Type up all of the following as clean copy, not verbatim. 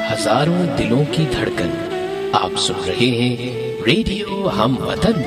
ہزاروں دلوں کی دھڑکن، آپ سن رہے ہیں ریڈیو ہم وطن۔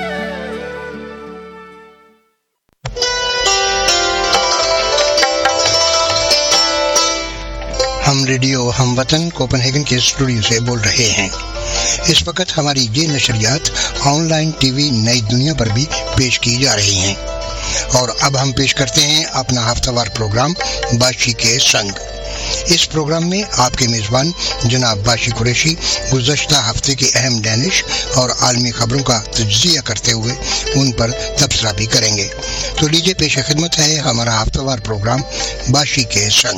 ہم ریڈیو ہم وطن کوپن ہیگن کے اسٹوڈیو سے بول رہے ہیں۔ اس وقت ہماری یہ نشریات آن لائن ٹی وی نئی دنیا پر بھی پیش کی جا رہی ہیں، اور اب ہم پیش کرتے ہیں اپنا ہفتہ وار پروگرام باشی کے سنگ۔ اس پروگرام میں آپ کے میزبان جناب باشی قریشی گزشتہ ہفتے کی اہم ڈینش اور عالمی خبروں کا تجزیہ کرتے ہوئے ان پر تبصرہ بھی کریں گے۔ تو لیجیے پیش خدمت ہے ہمارا ہفتہ وار پروگرام باشی کے سنگ۔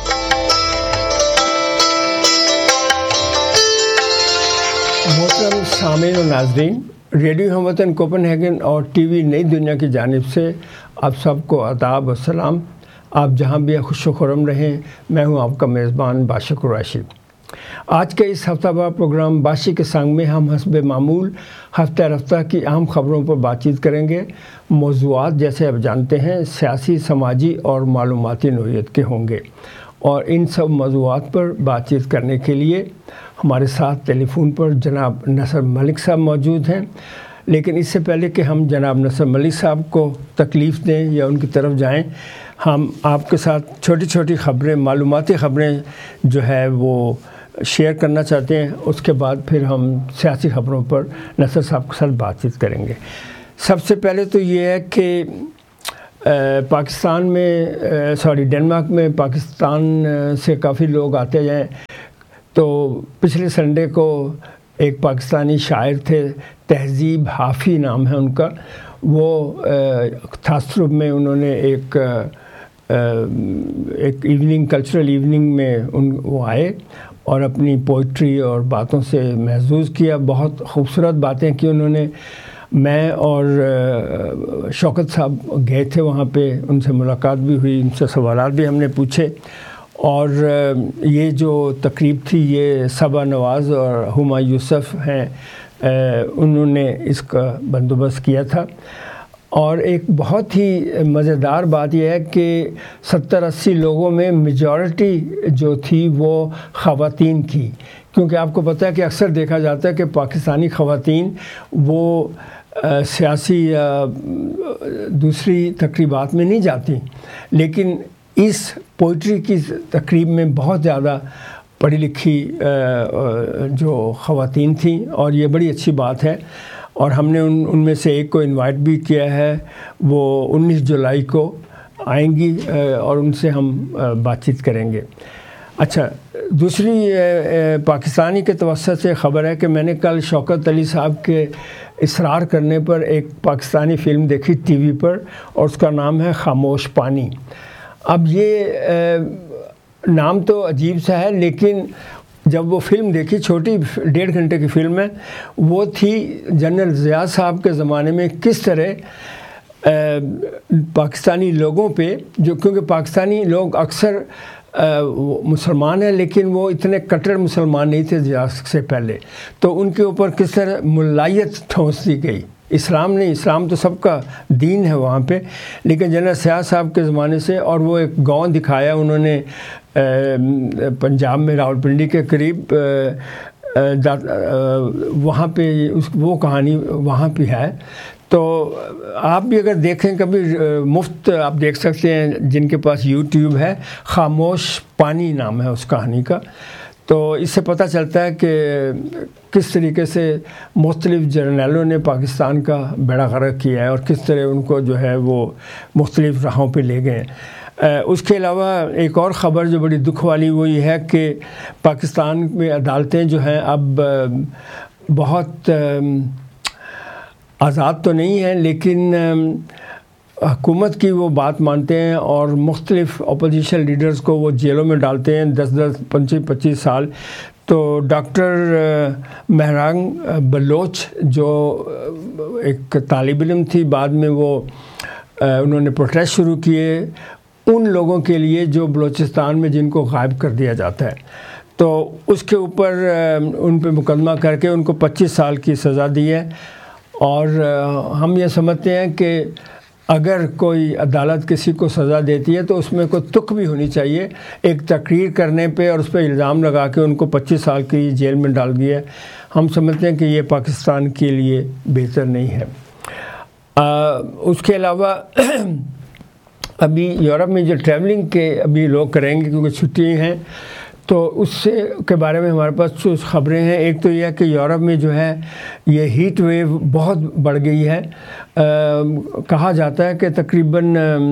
محترم سامعین و ناظرین، ریڈیو ہم وطن کوپن ہیگن اور ٹی وی نئی دنیا کی جانب سے آپ سب کو آداب و سلام۔ آپ جہاں بھی خوش و خرم رہیں، میں ہوں آپ کا میزبان باشی قریشی۔ آج کے اس ہفتہ وار پروگرام باشی کے سنگ میں ہم حسب معمول ہفتہ رفتہ کی اہم خبروں پر بات چیت کریں گے۔ موضوعات جیسے آپ جانتے ہیں سیاسی، سماجی اور معلوماتی نوعیت کے ہوں گے، اور ان سب موضوعات پر بات چیت کرنے کے لیے ہمارے ساتھ ٹیلی فون پر جناب نصر ملک صاحب موجود ہیں۔ لیکن اس سے پہلے کہ ہم جناب نصر ملک صاحب کو تکلیف دیں یا ان کی طرف جائیں، ہم آپ کے ساتھ چھوٹی چھوٹی خبریں، معلوماتی خبریں جو ہے وہ شیئر کرنا چاہتے ہیں۔ اس کے بعد پھر ہم سیاسی خبروں پر نصر صاحب کے ساتھ بات چیت کریں گے۔ سب سے پہلے تو یہ ہے کہ پاکستان میں ڈنمارک میں پاکستان سے کافی لوگ آتے ہیں۔ تو پچھلے سنڈے کو ایک پاکستانی شاعر تھے، تہذیب حافی نام ہے ان کا، وہ تھاسروب میں انہوں نے ایک ایوننگ، کلچرل ایوننگ میں وہ آئے اور اپنی پوئٹری اور باتوں سے محظوظ کیا۔ بہت خوبصورت باتیں کی انہوں نے۔ میں اور شوکت صاحب گئے تھے وہاں پہ، ان سے ملاقات بھی ہوئی، ان سے سوالات بھی ہم نے پوچھے، اور یہ جو تقریب تھی یہ صبا نواز اور ہما یوسف ہیں، انہوں نے اس کا بندوبست کیا تھا۔ اور ایک بہت ہی مزیدار بات یہ ہے کہ 70-80 لوگوں میں میجورٹی جو تھی وہ خواتین تھی، کیونکہ آپ کو پتہ ہے کہ اکثر دیکھا جاتا ہے کہ پاکستانی خواتین وہ سیاسی یا دوسری تقریبات میں نہیں جاتی، لیکن اس پوئٹری کی تقریب میں بہت زیادہ پڑھی لکھی جو خواتین تھیں، اور یہ بڑی اچھی بات ہے۔ اور ہم نے ان میں سے ایک کو انوائٹ بھی کیا ہے، وہ 19 جولائی کو آئیں گی اور ان سے ہم بات چیت کریں گے۔ اچھا، دوسری پاکستانی کے توسط سے خبر ہے کہ میں نے کل شوکت علی صاحب کے اصرار کرنے پر ایک پاکستانی فلم دیکھی ٹی وی پر، اور اس کا نام ہے خاموش پانی۔ اب یہ نام تو عجیب سا ہے، لیکن جب وہ فلم دیکھی، چھوٹی 1.5 گھنٹے کی فلم ہے، وہ تھی جنرل ضیاء صاحب کے زمانے میں کس طرح پاکستانی لوگوں پہ، جو کیونکہ پاکستانی لوگ اکثر مسلمان ہیں لیکن وہ اتنے کٹر مسلمان نہیں تھے ضیاء سے پہلے، تو ان کے اوپر کس طرح ملائیت ٹھونس دی گئی۔ اسلام نہیں، اسلام تو سب کا دین ہے وہاں پہ، لیکن جنرل ضیاء صاحب کے زمانے سے، اور وہ ایک گاؤں دکھایا انہوں نے پنجاب میں راولپنڈی کے قریب، وہاں پہ وہ کہانی وہاں پہ ہے۔ تو آپ بھی اگر دیکھیں کبھی، مفت آپ دیکھ سکتے ہیں جن کے پاس یوٹیوب ہے، خاموش پانی نام ہے اس کہانی کا۔ تو اس سے پتہ چلتا ہے کہ کس طریقے سے مختلف جرنیلوں نے پاکستان کا بیڑا غرق کیا ہے، اور کس طرح ان کو جو ہے وہ مختلف راہوں پہ لے گئے۔ اس کے علاوہ ایک اور خبر جو بڑی دکھ والی وہ یہ ہے کہ پاکستان میں عدالتیں جو ہیں اب بہت آزاد تو نہیں ہیں، لیکن حکومت کی وہ بات مانتے ہیں، اور مختلف اپوزیشن لیڈرز کو وہ جیلوں میں ڈالتے ہیں 10-10 25 سال۔ تو ڈاکٹر مہرانگ بلوچ جو ایک طالب علم تھی، بعد میں وہ انہوں نے پروٹیسٹ شروع کیے ان لوگوں کے لیے جو بلوچستان میں جن کو غائب کر دیا جاتا ہے، تو اس کے اوپر ان پہ مقدمہ کر کے ان کو 25 سال کی سزا دی ہے۔ اور ہم یہ سمجھتے ہیں کہ اگر کوئی عدالت کسی کو سزا دیتی ہے تو اس میں کوئی تک بھی ہونی چاہیے. ایک تقریر کرنے پہ اور اس پہ الزام لگا کے ان کو 25 سال کی جیل میں ڈال دیا. ہم سمجھتے ہیں کہ یہ پاکستان کے لیے بہتر نہیں ہے. اس کے علاوہ ابھی یورپ میں جو ٹریولنگ کے ابھی لوگ کریں گے کیونکہ چھٹی ہیں, تو اس سے کے بارے میں ہمارے پاس کچھ خبریں ہیں. ایک تو یہ ہے کہ یورپ میں جو ہے یہ ہیٹ ویو بہت بڑھ گئی ہے. کہا جاتا ہے کہ تقریباً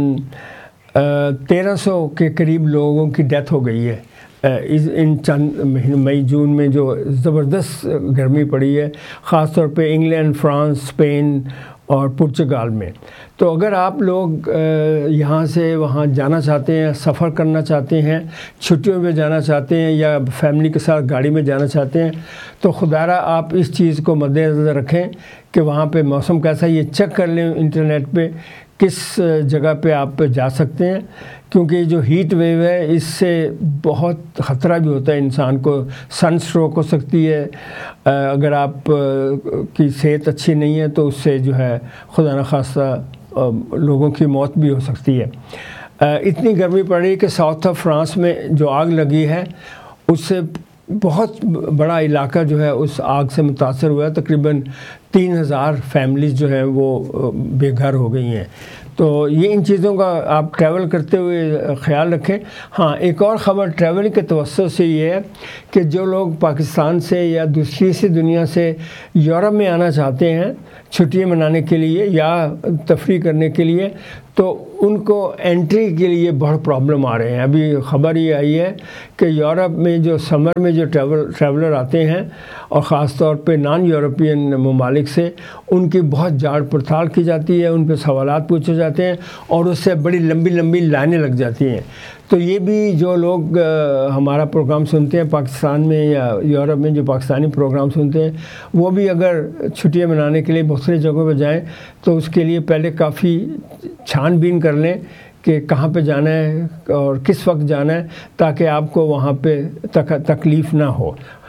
1300 کے قریب لوگوں کی ڈیتھ ہو گئی ہے ان چند مئی جون میں جو زبردست گرمی پڑی ہے, خاص طور پہ انگلینڈ, فرانس, اسپین اور پرتگال میں. تو اگر آپ لوگ یہاں سے وہاں جانا چاہتے ہیں, سفر کرنا چاہتے ہیں, چھٹیوں میں جانا چاہتے ہیں یا فیملی کے ساتھ گاڑی میں جانا چاہتے ہیں, تو خدارہ آپ اس چیز کو مد نظر رکھیں کہ وہاں پہ موسم کیسا ہے. یہ چیک کر لیں انٹرنیٹ پہ کس جگہ پہ آپ جا سکتے ہیں, کیونکہ جو ہیٹ ویو ہے اس سے بہت خطرہ بھی ہوتا ہے انسان کو. سن اسٹروک ہو سکتی ہے, اگر آپ کی صحت اچھی نہیں ہے تو اس سے جو ہے خدا نخواستہ لوگوں کی موت بھی ہو سکتی ہے. اتنی گرمی پڑ رہی ہے کہ ساؤتھ آف فرانس میں جو آگ لگی ہے اس سے بہت بڑا علاقہ جو ہے اس آگ سے متاثر ہوا ہے. تقریباً 3000 فیملیز جو ہیں وہ بے گھر ہو گئی ہیں. تو یہ ان چیزوں کا آپ ٹریول کرتے ہوئے خیال رکھیں. ہاں, ایک اور خبر ٹریول کے توسط سے یہ ہے کہ جو لوگ پاکستان سے یا دوسری سی دنیا سے یورپ میں آنا چاہتے ہیں چھٹیاں منانے کے لیے یا تفریح کرنے کے لیے, تو ان کو انٹری کے لیے بہت پرابلم آ رہے ہیں. ابھی خبر یہ آئی ہے کہ یورپ میں جو سمر میں جو ٹریولر آتے ہیں اور خاص طور پہ نان یورپین ممالک سے, ان کی بہت جانچ پڑتال کی جاتی ہے, ان پہ سوالات پوچھے جاتے ہیں اور اس سے بڑی لمبی لمبی لائنیں لگ جاتی ہیں. تو یہ بھی جو لوگ ہمارا پروگرام سنتے ہیں پاکستان میں یا یورپ میں جو پاکستانی پروگرام سنتے ہیں, وہ بھی اگر چھٹیاں منانے کے لیے مختلف جگہوں پہ جائیں تو اس کے لیے پہلے کافی چھان بین کر لیں کہ کہاں پہ جانا ہے اور کس وقت جانا ہے, تاکہ آپ کو وہاں پہ تکلیف نہ ہو.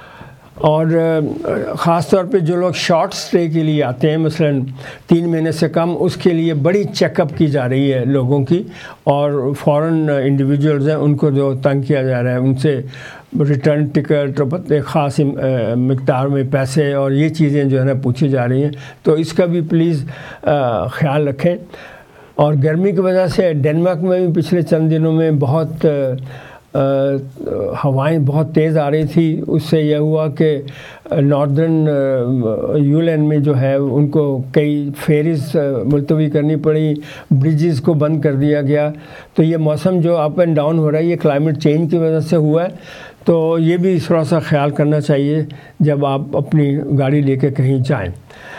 اور خاص طور پہ جو لوگ شارٹ سٹے کے لیے آتے ہیں, مثلا 3 مہینے سے کم, اس کے لیے بڑی چیک اپ کی جا رہی ہے لوگوں کی, اور فورن انڈیویجولز ہیں ان کو جو تنگ کیا جا رہا ہے, ان سے ریٹرن ٹکٹ اور خاص مقدار میں پیسے اور یہ چیزیں جو ہے نا پوچھی جا رہی ہیں. تو اس کا بھی پلیز خیال رکھیں. اور گرمی کی وجہ سے ڈنمارک میں بھی پچھلے چند دنوں میں بہت ہوائیں بہت تیز آ رہی تھی. اس سے یہ ہوا کہ ناردرن یولینڈ میں جو ہے ان کو کئی فیریز ملتوی کرنی پڑی, برجز کو بند کر دیا گیا. تو یہ موسم جو اپ اینڈ ڈاؤن ہو رہا ہے یہ کلائمیٹ چینج کی وجہ سے ہوا ہے. تو یہ بھی تھوڑا سا خیال کرنا چاہیے جب آپ اپنی گاڑی لے کے کہیں جائیں.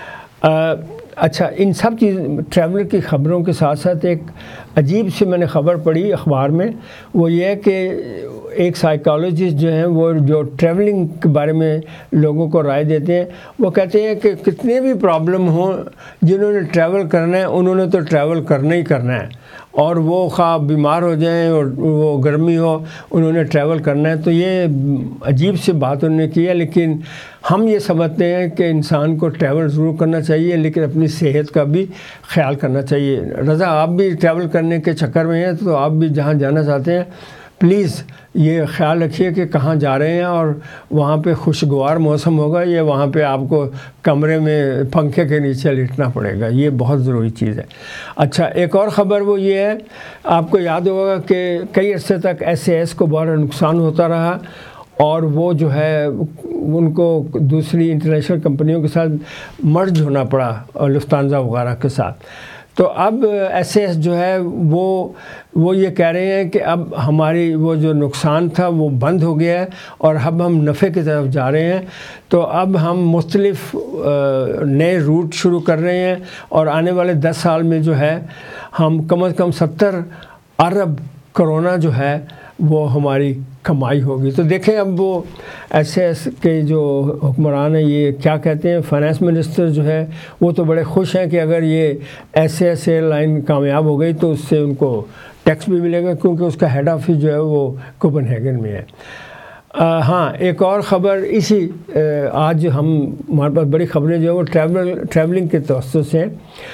اچھا, ان سب چیز ٹریولر کی خبروں کے ساتھ ساتھ ایک عجیب سی میں نے خبر پڑھی اخبار میں, وہ یہ ہے کہ ایک سائیکالوجسٹ جو ہیں وہ جو ٹریولنگ کے بارے میں لوگوں کو رائے دیتے ہیں, وہ کہتے ہیں کہ کتنے بھی پرابلم ہوں, جنہوں نے ٹریول کرنا ہے انہوں نے تو ٹریول کرنا ہی کرنا ہے, اور وہ خواہ بیمار ہو جائیں اور وہ گرمی ہو, انہوں نے ٹریول کرنا ہے. تو یہ عجیب سی بات انہوں نے کی ہے, لیکن ہم یہ سمجھتے ہیں کہ انسان کو ٹریول ضرور کرنا چاہیے, لیکن اپنی صحت کا بھی خیال کرنا چاہیے. رضا, آپ بھی ٹریول کرنے کے چکر میں ہیں, تو آپ بھی جہاں جانا چاہتے ہیں پلیز یہ خیال رکھیے کہ کہاں جا رہے ہیں, اور وہاں پہ خوشگوار موسم ہوگا یا وہاں پہ آپ کو کمرے میں پنکھے کے نیچے لیٹنا پڑے گا. یہ بہت ضروری چیز ہے. اچھا, ایک اور خبر وہ یہ ہے, آپ کو یاد ہوگا کہ کئی عرصے تک SAS کو بہت نقصان ہوتا رہا, اور وہ جو ہے ان کو دوسری انٹرنیشنل کمپنیوں کے ساتھ مرج ہونا پڑا, لفتانزا وغیرہ کے ساتھ. تو اب SAS جو ہے وہ یہ کہہ رہے ہیں کہ اب ہماری وہ جو نقصان تھا وہ بند ہو گیا ہے, اور اب ہم نفع کی طرف جا رہے ہیں. تو اب ہم مختلف نئے روٹ شروع کر رہے ہیں, اور آنے والے 10 سال میں جو ہے ہم کم از کم 70 ارب کرونا جو ہے وہ ہماری کمائی ہوگی. تو دیکھیں اب وہ SAS کے جو حکمران ہیں یہ کیا کہتے ہیں. فائنانس منسٹر جو ہے وہ تو بڑے خوش ہیں کہ اگر یہ SAS ایئر لائن کامیاب ہو گئی تو اس سے ان کو ٹیکس بھی ملے گا, کیونکہ اس کا ہیڈ آفس جو ہے وہ کوپن ہیگن میں ہے. ہاں, ایک اور خبر اسی آج ہمارے پاس بڑی خبریں جو ہے وہ ٹریولنگ کے توسط سے.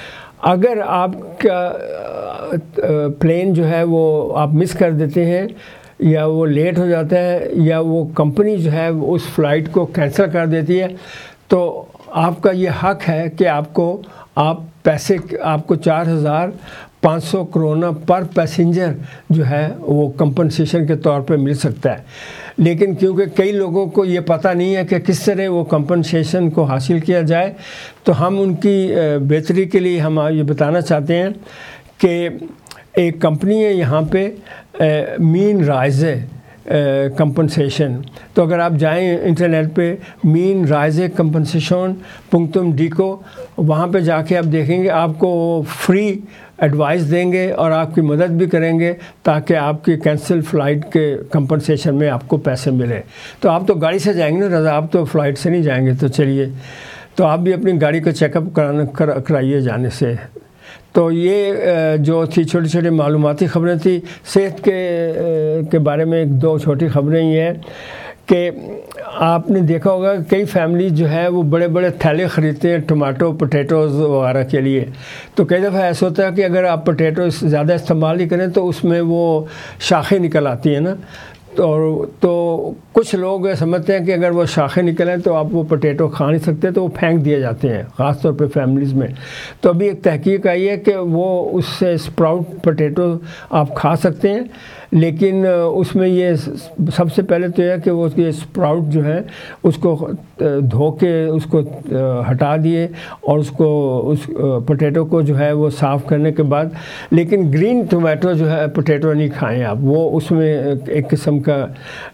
اگر آپ کا پلین جو ہے وہ آپ مس کر دیتے ہیں یا وہ لیٹ ہو جاتا ہے یا وہ کمپنی جو ہے اس فلائٹ کو کینسل کر دیتی ہے تو آپ کا یہ حق ہے کہ آپ کو آپ کو 4,500 کرونا پر پیسنجر جو ہے وہ کمپنسیشن کے طور پہ مل سکتا ہے. لیکن کیونکہ کئی لوگوں کو یہ پتہ نہیں ہے کہ کس طرح وہ کمپنسیشن کو حاصل کیا جائے تو ہم ان کی بہتری کے لیے ہم یہ بتانا چاہتے ہیں کہ ایک کمپنی ہے یہاں پہ مین رائزے کمپنسیشن. تو اگر آپ جائیں انٹرنیٹ پہ مین رائزے compensation.dico وہاں پہ جا کے آپ دیکھیں گے آپ کو فری ایڈوائس دیں گے اور آپ کی مدد بھی کریں گے تاکہ آپ کی کینسل فلائٹ کے کمپنسیشن میں آپ کو پیسے ملے. تو آپ تو گاڑی سے جائیں گے نا رضا, آپ تو فلائٹ سے نہیں جائیں گے, تو چلیے تو آپ بھی اپنی گاڑی کا چیک اپ کرائیے جانے سے. تو یہ جو تھی چھوٹی چھوٹی معلوماتی خبریں تھیں. صحت کے بارے میں 2 چھوٹی خبریں یہ ہیں کہ آپ نے دیکھا ہوگا کئی فیملی جو ہے وہ بڑے بڑے تھیلے خریدتے ہیں ٹماٹو پوٹیٹوز وغیرہ کے لیے. تو کئی دفعہ ایسا ہوتا ہے کہ اگر آپ پوٹیٹو زیادہ استعمال نہیں کریں تو اس میں وہ شاخیں نکل آتی ہیں نا. تو کچھ لوگ سمجھتے ہیں کہ اگر وہ شاخیں نکلیں تو آپ وہ پوٹیٹو کھا نہیں سکتے, تو وہ پھینک دیے جاتے ہیں خاص طور پہ فیملیز میں. تو ابھی ایک تحقیق آئی ہے کہ وہ اس سے اسپراؤٹ پوٹیٹو آپ کھا سکتے ہیں, لیکن اس میں یہ سب سے پہلے تو یہ کہ وہ اس کے اسپراؤٹ جو ہے اس کو دھو کے اس کو ہٹا دیے اور اس پوٹیٹو کو جو ہے وہ صاف کرنے کے بعد, لیکن گرین ٹومیٹو جو ہے پوٹیٹو نہیں کھائیں آپ. وہ اس میں ایک قسم کا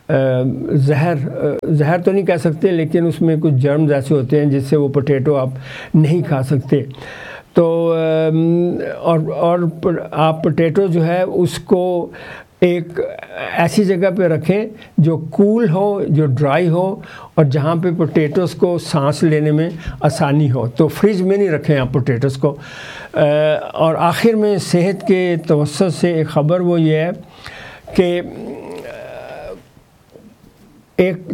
زہر تو نہیں کہہ سکتے, لیکن اس میں کچھ جرمز ایسے ہوتے ہیں جس سے وہ پوٹیٹو آپ نہیں کھا سکتے. تو اور آپ پوٹیٹو جو ہے اس کو ایک ایسی جگہ پہ رکھیں جو کول ہو, جو ڈرائی ہو, اور جہاں پہ پوٹیٹوز کو سانس لینے میں آسانی ہو. تو فریج میں نہیں رکھیں آپ پوٹیٹوز کو. اور آخر میں صحت کے توسط سے ایک خبر وہ یہ ہے کہ ایک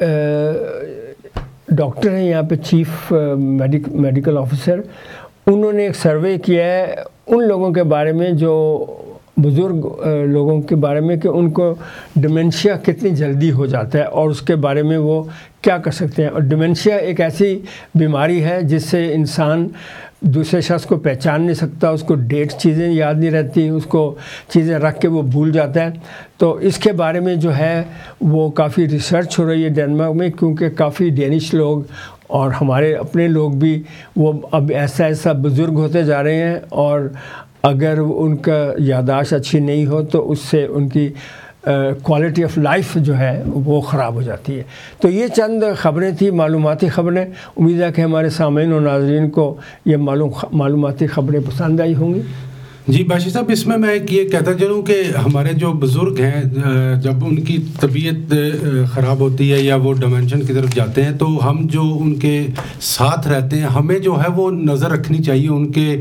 ڈاکٹر ہیں یہاں پہ چیف میڈیکل آفیسر, انہوں نے ایک سروے کیا ہے ان لوگوں کے بارے میں, جو بزرگ لوگوں کے بارے میں, کہ ان کو ڈیمنشیا کتنی جلدی ہو جاتا ہے اور اس کے بارے میں وہ کیا کر سکتے ہیں. اور ڈیمنشیا ایک ایسی بیماری ہے جس سے انسان دوسرے شخص کو پہچان نہیں سکتا, اس کو چیزیں یاد نہیں رہتی, اس کو چیزیں رکھ کے وہ بھول جاتا ہے. تو اس کے بارے میں جو ہے وہ کافی ریسرچ ہو رہی ہے ڈینمارک میں, کیونکہ کافی ڈینش لوگ اور ہمارے اپنے لوگ بھی وہ اب ایسا بزرگ ہوتے جا رہے ہیں, اور اگر ان کا یادداشت اچھی نہیں ہو تو اس سے ان کی کوالٹی آف لائف جو ہے وہ خراب ہو جاتی ہے. تو یہ چند خبریں تھیں, معلوماتی خبریں. امید ہے کہ ہمارے سامعین اور ناظرین کو یہ معلوماتی خبریں پسند آئی ہوں گی. جی باشی صاحب, اس میں یہ کہتا چلوں کہ ہمارے جو بزرگ ہیں جب ان کی طبیعت خراب ہوتی ہے یا وہ ڈیمنشن کی طرف جاتے ہیں, تو ہم جو ان کے ساتھ رہتے ہیں ہمیں جو ہے وہ نظر رکھنی چاہیے ان کے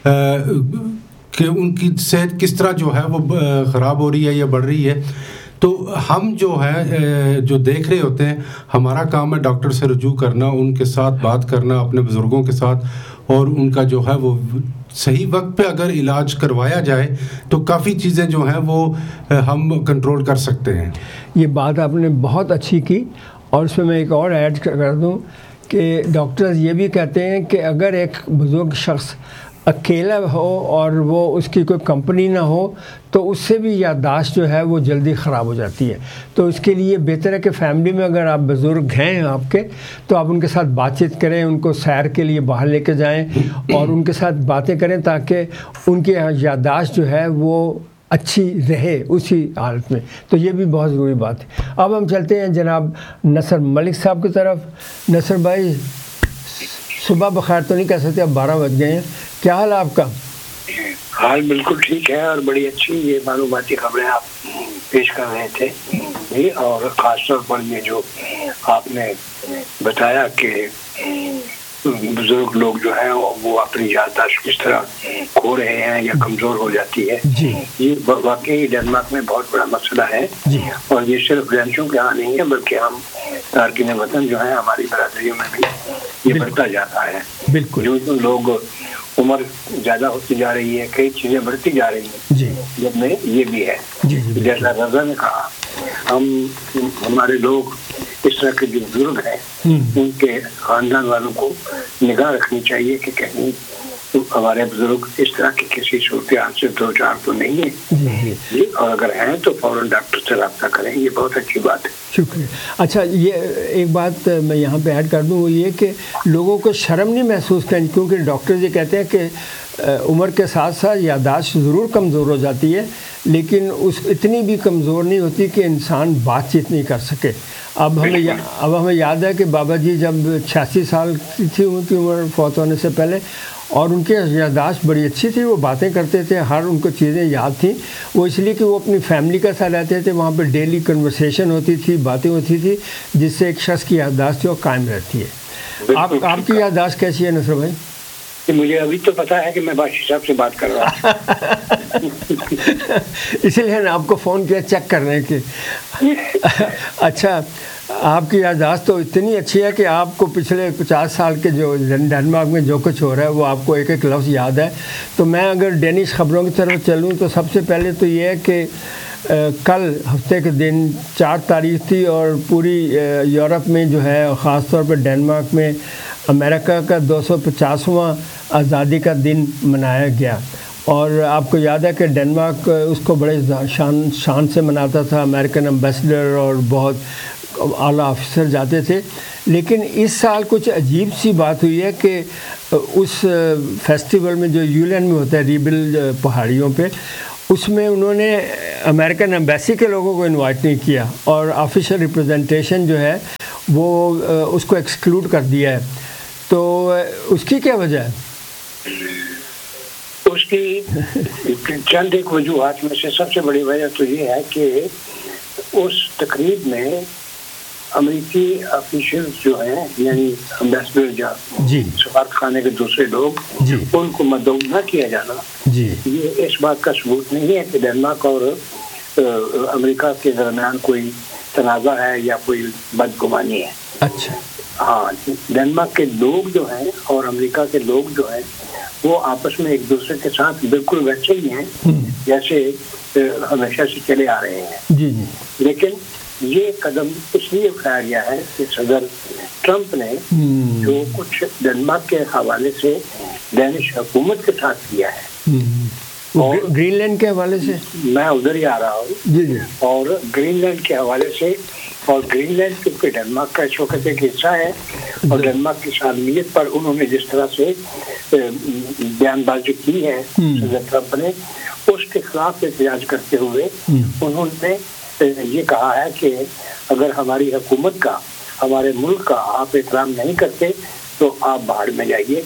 کہ ان کی صحت کس طرح جو ہے وہ خراب ہو رہی ہے یا بڑھ رہی ہے. تو ہم جو ہے جو دیکھ رہے ہوتے ہیں, ہمارا کام ہے ڈاکٹر سے رجوع کرنا, ان کے ساتھ بات کرنا اپنے بزرگوں کے ساتھ, اور ان کا جو ہے وہ صحیح وقت پہ اگر علاج کروایا جائے تو کافی چیزیں جو ہیں وہ ہم کنٹرول کر سکتے ہیں. یہ بات آپ نے بہت اچھی کی, اور اس میں میں ایک اور ایڈ کر دوں کہ ڈاکٹرز یہ بھی کہتے ہیں کہ اگر ایک بزرگ شخص اکیلا ہو اور وہ اس کی کوئی کمپنی نہ ہو تو اس سے بھی یادداشت جو ہے وہ جلدی خراب ہو جاتی ہے. تو اس کے لیے بہتر ہے کہ فیملی میں اگر آپ بزرگ ہیں آپ کے, تو آپ ان کے ساتھ بات چیت کریں, ان کو سیر کے لیے باہر لے کے جائیں اور ان کے ساتھ باتیں کریں تاکہ ان کی یادداشت جو ہے وہ اچھی رہے اسی حالت میں. تو یہ بھی بہت ضروری بات ہے. اب ہم چلتے ہیں جناب نصر ملک صاحب کی طرف. نصر بھائی, صبح بخیر تو نہیں کہہ سکتے, اب 12 بج گئے ہیں, کیا حال ہے آپ کا؟ حال بالکل ٹھیک ہے, اور بڑی اچھی یہ معلوماتی خبریں آپ پیش کر رہے تھے جی. اور خاص طور پر یہ جو آپ نے بتایا کہ بزرگ لوگ جو ہیں وہ اپنی یادداشت کس طرح کھو رہے ہیں یا کمزور ہو جاتی ہے, یہ واقعی ڈنمارک میں بہت بڑا مسئلہ ہے. اور یہ صرف ڈینشوں کے یہاں نہیں ہے بلکہ ہم تارکین وطن جو ہیں ہماری برادریوں میں بھی یہ بڑھتا جاتا ہے. بالکل, جو لوگ عمر زیادہ ہوتی جا رہی ہے, کئی چیزیں بڑھتی جا رہی ہیں. جی جب میں یہ بھی ہے جیسا رضا نے کہا, ہمارے لوگ اس طرح کے جو بزرگ ہیں ان کے خاندان والوں کو نگاہ رکھنی چاہیے کہ کہیں ہمارے بزرگ اس طرح کی کسی صورتحال سے دو چار تو نہیں ہے, اور اگر ہیں تو فوراً ڈاکٹر سے رابطہ کریں. یہ بہت اچھی بات ہے. شکریہ. اچھا, یہ ایک بات میں یہاں پہ ایڈ کر دوں, وہ یہ کہ لوگوں کو شرم نہیں محسوس کرنی, کیونکہ ڈاکٹر یہ کہتے ہیں کہ عمر کے ساتھ ساتھ یادداشت ضرور کمزور ہو جاتی ہے, لیکن اتنی بھی کمزور نہیں ہوتی کہ انسان بات چیت نہیں کر سکے. اب ہمیں یاد ہے کہ بابا جی جب 86 سال کی تھی ان کی عمر فوت ہونے سے پہلے, اور ان کی یادداشت بڑی اچھی تھی, وہ باتیں کرتے تھے, ہر ان کو چیزیں یاد تھیں. وہ اس لیے کہ وہ اپنی فیملی کا ساتھ رہتے تھے, وہاں پہ ڈیلی کنورسیشن ہوتی تھی, باتیں ہوتی تھی, جس سے ایک شخص کی یادداشت جو قائم رہتی ہے. آپ کی یادداشت کیسی ہے نصر بھائی؟ مجھے ابھی تو پتا ہے کہ میں بادشاہ صاحب سے بات کر رہا ہوں اسی لیے میں آپ کو فون کیا چیک کرنے کے. اچھا, آپ کی یادداشت تو اتنی اچھی ہے کہ آپ کو پچھلے 50 سال کے جو ڈنمارک میں جو کچھ ہو رہا ہے وہ آپ کو ایک ایک لفظ یاد ہے. تو میں اگر ڈینش خبروں کی طرف چلوں تو سب سے پہلے تو یہ ہے کہ کل ہفتے کے دن 4 تاریخ تھی, اور پوری یورپ میں جو ہے, خاص طور پہ ڈنمارک میں امریکہ کا 250واں آزادی کا دن منایا گیا. اور آپ کو یاد ہے کہ ڈنمارک اس کو بڑے شان سے مناتا تھا, امریکن ایمبیسڈر اور بہت اعلیٰ آفیسر جاتے تھے. لیکن اس سال کچھ عجیب سی بات ہوئی ہے کہ اس فیسٹیول میں جو یولین میں ہوتا ہے ریبل پہاڑیوں پہ, اس میں انہوں نے امریکن ایمبیسی کے لوگوں کو انوائٹ نہیں کیا, اور آفیشیل ریپرزنٹیشن جو ہے وہ اس کو ایکسکلوڈ کر دیا ہے. تو اس کی کیا وجہ ہے؟ اس کی چند ایک وجوہات میں سے سب سے بڑی وجہ تو یہ ہے کہ اس تقریب میں امریکی آفیشلز جو ہیں, یعنی امبیسڈر جی, سفارت خانے کے دوسرے لوگ, ان کو مدعو نہ کیا جانا, یہ اس بات کا ثبوت نہیں ہے کہ ڈنمارک اور امریکہ کے درمیان کوئی تنازع ہے یا کوئی بدگمانی ہے. اچھا, ہاں, ڈنمارک کے لوگ جو ہیں اور امریکہ کے لوگ جو ہیں وہ آپس میں ایک دوسرے کے ساتھ بالکل ویسے ہی ہیں جیسے ہمیشہ سے چلے آ رہے ہیں. لیکن یہ قدم اس لیے اٹھایا گیا ہے کہ صدر ٹرمپ نے جو کچھ ڈنمارک کے حوالے سے ڈینش حکومت کے ساتھ کیا ہے, اور گرین لینڈ کے حوالے سے میں ادھر ہی آ رہا ہوں, اور گرین لینڈ کے حوالے سے, اور گرین لینڈ کیونکہ ڈنمارک کا اس وقت ایک حصہ ہے, اور ڈنمارک کی سالمیت پر انہوں نے جس طرح سے بیان بازی کی ہے صدر ٹرمپ نے, اس کے خلاف احتجاج کرتے ہوئے انہوں نے یہ کہا ہے کہ اگر ہماری حکومت کا, ہمارے ملک کا آپ احترام نہیں کرتے تو آپ باہر میں جائیے,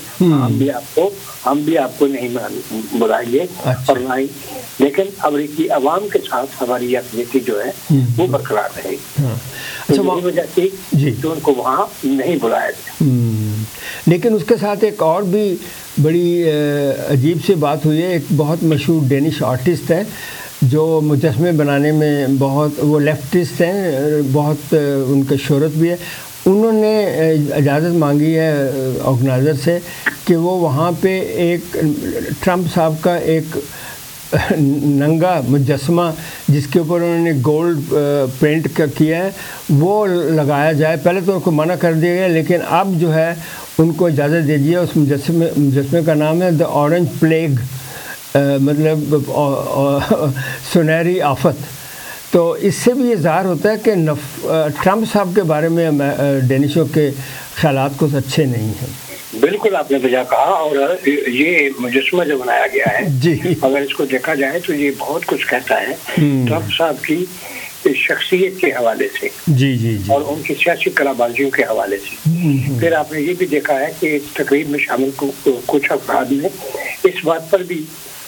ہم بھی آپ کو نہیں بلائیں گے, اور نہ ہی, لیکن امریکی عوام کے ساتھ ہماری یکجہتی جو ہے وہ برقرار رہے گی. یہی وجہ تھی کہ ان کو وہاں نہیں بلایا گیا. لیکن اس کے ساتھ ایک اور بھی بڑی عجیب سی بات ہوئی ہے. ایک بہت مشہور ڈینش آرٹسٹ ہے جو مجسمے بنانے میں بہت, وہ لیفٹسٹ ہیں, بہت ان کا شہرت بھی ہے. انہوں نے اجازت مانگی ہے آرگنائزر سے کہ وہ وہاں پہ ایک ٹرمپ صاحب کا ایک ننگا مجسمہ جس کے اوپر انہوں نے گولڈ پینٹ کیا ہے وہ لگایا جائے. پہلے تو ان کو منع کر دیا گیا, لیکن اب جو ہے ان کو اجازت دے دی ہے. اس مجسمے کا نام ہے دا اورنج پلیگ, مطلب سنہری آفت. تو اس سے بھی یہ ظاہر ہوتا ہے کہ ٹرمپ صاحب کے بارے میں ڈینشوں کے خیالات کچھ اچھے نہیں ہیں. بالکل آپ نے بجا کہا, اور یہ مجسمہ جو بنایا گیا ہے جی, اگر اس کو دیکھا جائے تو یہ بہت کچھ کہتا ہے ٹرمپ صاحب کی شخصیت کے حوالے سے, جی, اور ان کی سیاسی کلا بازیوں کے حوالے سے. پھر آپ نے یہ بھی دیکھا ہے کہ تقریب میں شامل کچھ افراد نے اس بات پر بھی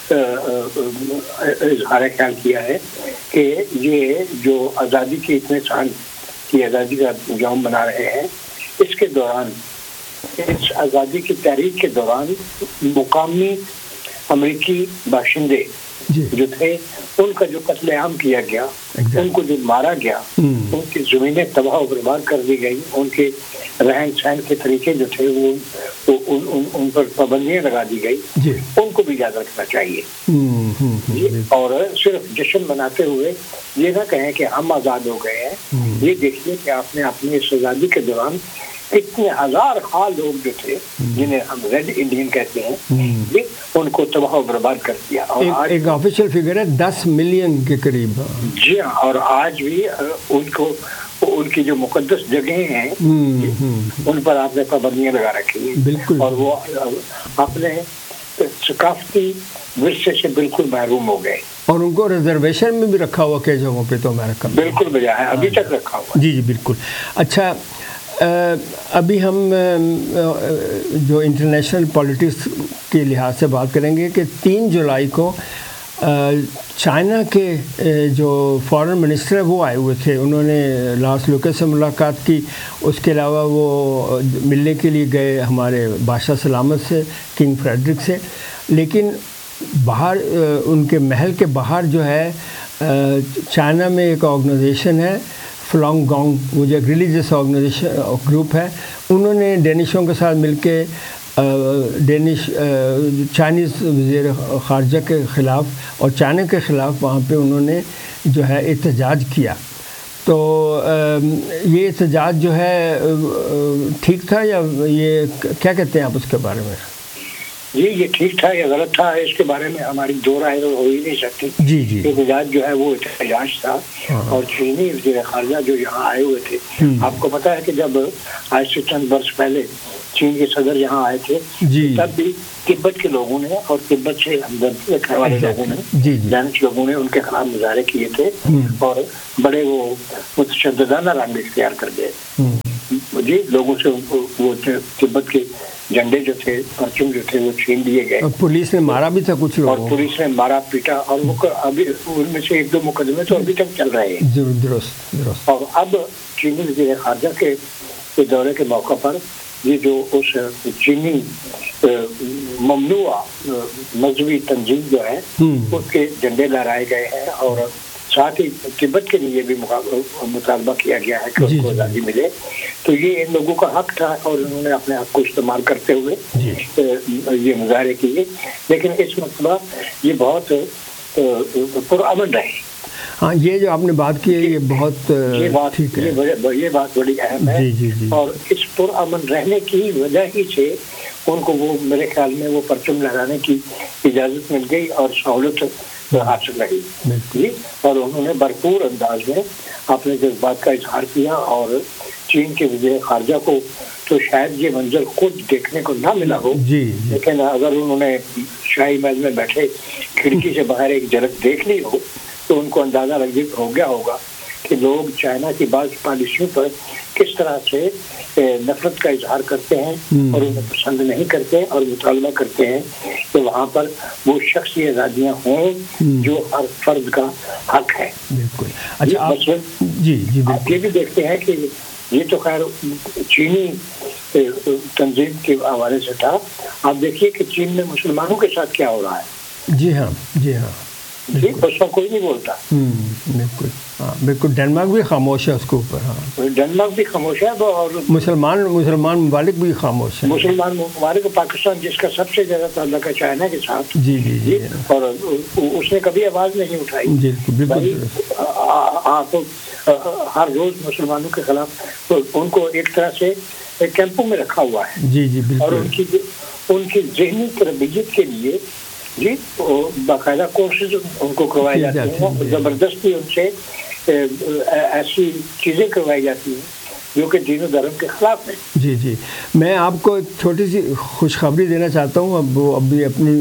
اظہار خیال کیا ہے کہ یہ جو آزادی کے اتنے سال کی آزادی کا یوم منا رہے ہیں, اس کے دوران, اس آزادی کی تحریک کے دوران مقامی امریکی باشندے جو تھے ان کا جو قتل عام کیا گیا, ان کو جو مارا گیا, ان کی زمینیں تباہ و برباد کر دی گئی, ان کے रहन सहन के तरीके जो थे वो उन पर पाबंदियां लगा दी गई, उनको भी याद रखना चाहिए। और सिर्फ जश्न मनाते हुए ये ना कहें कि हम आज़ाद हो गए हैं। ये देखिए कि आपने अपनी इस आज़ादी के दौरान इतने हजार खाल लोग जो थे, जिन्हें हम रेड इंडियन कहते हैं, ये उनको तबाह बर्बाद कर दिया। और आज एक ऑफिशियल फिगर है 10 मिलियन के करीब। जी हाँ, और आज भी उनकी जो मुकद्दस जगहें हैं उन पर आपने पाबंदियां लगा रखी है। बिल्कुल। और वो अपने सकाफती विरसे से बिल्कुल महरूम हो गए। और उनको रिजर्वेशन में भी रखा हुआ कई जगहों पे तो अमेरिका में। बिल्कुल बजा है, अभी तक रखा हुआ। जी बिल्कुल। अच्छा, अभी हम जो इंटरनेशनल पॉलिटिक्स के लिहाज से बात करेंगे कि 3 जुलाई को चाइना के जो फॉरेन मिनिस्टर है वो आए हुए थे। उन्होंने लॉर्ड लुकस से मुलाकात की। उसके अलावा वो मिलने के लिए गए हमारे बादशाह सलामत से, किंग फ्रेडरिक से। लेकिन बाहर उनके महल के बाहर जो है चाइना में एक ऑर्गेनाइजेशन है फलोंग गोंग, वो जो रिलीजियस ऑर्गेनाइजेशन ग्रुप है, उन्होंने डेनिशों के साथ मिलके चाइनीज़ वज़ीर ख़ारजा के ख़िलाफ़ और चाइना के ख़िलाफ़ वहाँ पे उन्होंने जो है एहतजाज किया। तो ये एहतजाज जो है ठीक था या ये क्या कहते हैं आप उसके बारे में? ये ठीक था या गलत था, इसके बारे में हमारी दो राय हो ही नहीं सकती। जी। एहतजाज जो है वो एहतजाज था। और चीनी वज़ीर ख़ारजा जो यहाँ आए हुए थे, आपको पता है कि जब आज से चंद वर्ष पहले चीन के सदर यहाँ आए थे, तब भी तिब्बत के लोगों ने और तिब्बत से हमदर्दी रखने वाले लोगों ने, डैनिश लोगों ने उनके खिलाफ मुजाहरे किए थे और बड़े वो मुतशद्दिदाना रंग इख्तियार कर गए। जी, लोगों से वो तिब्बत के झंडे जो थे, परचम जो थे, वो छीन लिए गए। पुलिस ने मारा भी था कुछ लोगों, और पुलिस ने मारा पीटा, और वो अभी उनमें से 1-2 मुकदमे तो अभी तक चल रहे हैं। दुरुस्त। और अब चीनी वज़ीर ख़ारजा के दौरे के मौका पर ये जो उस चीनी ममनुआ मजहबी तंजीम जो है उसके झंडे लहराए गए हैं। और साथ ही तिब्बत के लिए भी मुतालबा किया गया है कि उसको आज़ादी मिले। तो ये इन लोगों का हक था और उन्होंने अपने हक को इस्तेमाल करते हुए ये मुजाहरे किए। लेकिन इस मसला ये बहुत पुरअमन रहे। हाँ, ये जो आपने बात की है ये बहुत ठीक है। ये बात बड़ी अहम है। जी। और इस पुरअमन रहने की वजह ही से उनको वो मेरे ख्याल में वो परचम लहराने की इजाज़त मिल गई और सहूलत हासिल रही। जी, और उन्होंने भरपूर अंदाज में अपने जज्बात का इजहार किया। और चीन के वज़ीर ख़ारजा को तो शायद ये मंजर खुद देखने को ना मिला हो, लेकिन अगर उन्होंने शाही महल में बैठे खिड़की से बाहर एक झलक देख ली हो तो उनको अंदाज़ा हो गया होगा कि लोग चाइना की बाज़ पॉलिसियों पर किस तरह से नफरत का इजहार करते हैं और उन्हें पसंद नहीं करते और मुतालबा करते हैं कि वहाँ पर वो शख्सी आज़ादियाँ हों जो हर फर्द का हक है। बिल्कुल। अच्छा, आप ये भी देखते हैं कि ये तो खैर चीनी तंजीम के हवाले से था। आप देखिए कि चीन में मुसलमानों के साथ क्या हो रहा है। जी हाँ। जी, उसका कोई नहीं बोलता। बिल्कुल। हाँ, बिल्कुल। डेनमार्क भी खामोश है उसके ऊपर। हाँ, डेनमार्क भी खामोश है और मुसलमान ममालिक भी खामोश है। मुसलमान ममालिक, पाकिस्तान जिसका सबसे ज़्यादा ताल्लुक है चाइना के साथ। जी। और उसने कभी आवाज़ नहीं उठाई। बिल्कुल। आप हर रोज़ मुसलमानों के खिलाफ उनको एक तरह से कैंपों में रखा हुआ है। जी बिल्कुल। और उनकी ज़हनी तरबियत के लिए जी बाकायदा कोर्सेज उनको करवाए जाते हैं। ज़बरदस्ती उनसे ऐसी चीज़ें करवाई जाती हैं जो कि दीन और धर्म के खिलाफ है। जी। मैं आपको एक छोटी सी खुशखबरी देना चाहता हूँ। अब वो अभी अपनी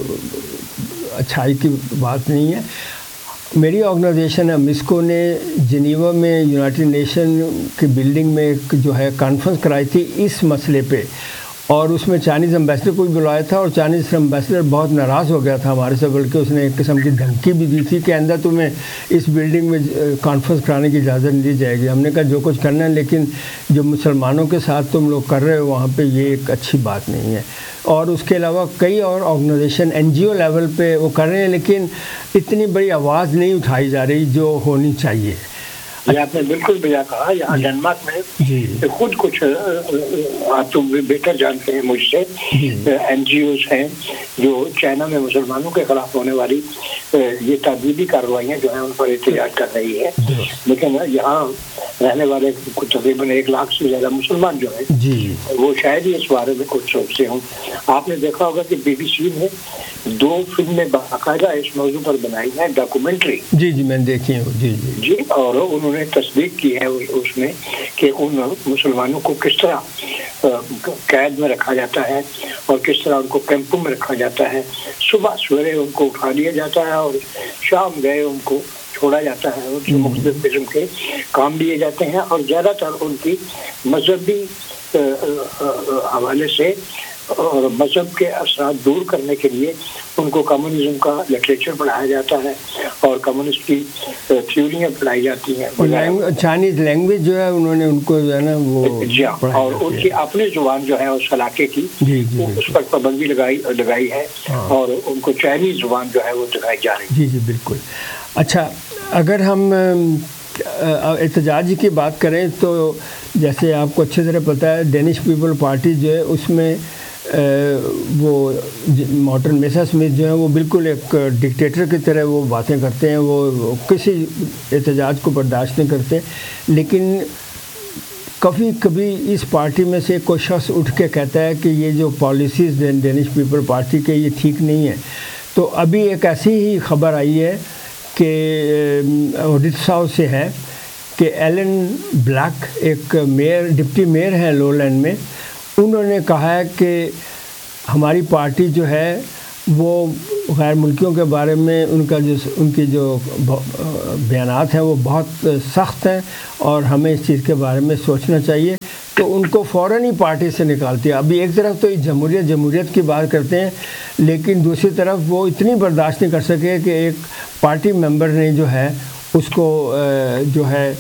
अच्छाई की बात नहीं है। मेरी ऑर्गेनाइजेशन है मिस्को ने जिनीवा में यूनाइटेड नेशन की बिल्डिंग में एक जो है कॉन्फ्रेंस कराई थी इस मसले पे, और उसमें चाइनीज़ एम्बेसडर को भी बुलाया था। और चाइनीज़ एम्बेसडर बहुत नाराज़ हो गया था हमारे से, बल्कि उसने एक किस्म की धमकी भी दी थी कि आइंदा तुम्हें इस बिल्डिंग में कॉन्फ्रेंस कराने की इजाज़त नहीं दी जाएगी। हमने कहा जो कुछ करना है, लेकिन जो मुसलमानों के साथ तुम लोग कर रहे हो वहाँ पे ये एक अच्छी बात नहीं है। और उसके अलावा कई और ऑर्गेनाइजेशन NGO लेवल पे वो कर रहे हैं, लेकिन इतनी बड़ी आवाज़ नहीं उठाई जा रही जो होनी चाहिए। یہ آپ نے بالکل بجا کہا. یہاں ڈنمارک میں خود کچھ آپ تو بہتر جانتے ہیں مجھ سے NGOs ہیں جو چائنا میں مسلمانوں کے خلاف ہونے والی یہ تعدیبی کارروائیاں جو ہیں ان پر احتجاج کر رہی ہے. لیکن یہاں رہنے والے تقریباً 1 لاکھ سے زیادہ مسلمان جو ہیں وہ شاید ہی اس بارے میں کچھ سوچتے ہوں. آپ نے دیکھا ہوگا کہ BBC نے 2 فلمیں باقاعدہ اس موضوع پر بنائی ہیں, ڈاکومنٹری. جی میں نے دیکھی ہوں. جی اور انہوں نے تصدیق کی ہے اس میں کہ ان مسلمانوں کو کس طرح قید میں رکھا جاتا ہے اور کس طرح ان کو کیمپوں میں رکھا جاتا ہے. صبح سویرے ان کو اٹھا لیا جاتا ہے اور شام گئے ان کو چھوڑا جاتا ہے. ان سے مختلف قسم کے کام لیے جاتے ہیں اور زیادہ تر ان کی مذہبی حوالے سے اور مذہب کے اثرات دور کرنے کے لیے ان کو کمیونزم کا لٹریچر پڑھایا جاتا ہے اور کمیونسٹ کی تھیوریاں پڑھائی جاتی ہیں. چائنیز لینگویج جو ہے انہوں نے ان کو جو ہے نا وہ اور ان کی اپنی زبان جو ہے اس علاقے کی اس پر پابندی لگائی ہے اور ان کو چائنیز زبان جو ہے وہ دکھائی جا رہی ہے. جی بالکل. اچھا, اگر ہم احتجاج کی بات کریں تو جیسے آپ کو اچھی طرح پتہ ہے ڈینش پیپل پارٹی جو ہے اس میں وہ مارٹن میسر اسمتھ جو ہیں وہ بالکل ایک ڈکٹیٹر کی طرح وہ باتیں کرتے ہیں. وہ کسی احتجاج کو برداشت نہیں کرتے. لیکن کبھی اس پارٹی میں سے کوئی شخص اٹھ کے کہتا ہے کہ یہ جو پالیسیز ڈینش پیپل پارٹی کے یہ ٹھیک نہیں ہے. تو ابھی ایک ایسی ہی خبر آئی ہے کہ اوڈیشا سے ہے کہ ایلن بلیک ایک ڈپٹی میئر ہیں لو لینڈ میں. انہوں نے کہا ہے کہ ہماری پارٹی جو ہے وہ غیر ملکیوں کے بارے میں ان کی جو بیانات ہیں وہ بہت سخت ہیں اور ہمیں اس چیز کے بارے میں سوچنا چاہیے. تو ان کو فوراً ہی پارٹی سے نکالتی ہے. ابھی ایک طرف تو جمہوریت کی بات کرتے ہیں لیکن دوسری طرف وہ اتنی برداشت نہیں کر سکے کہ ایک پارٹی ممبر نے جو ہے اس کو جو ہے